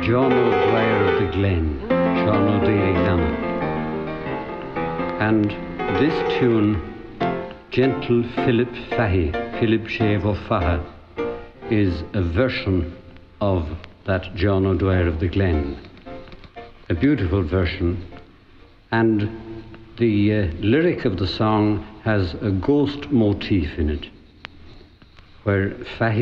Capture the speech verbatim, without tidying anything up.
John O'Dwyer of the Glen, John O'Dwyer. And this tune, Gentle Philip Fahy, Philip Shave O'Faha, is a version of that John O'Dwyer of the Glen. A beautiful version, and the uh, lyric of the song has a ghost motif in it, where Fahy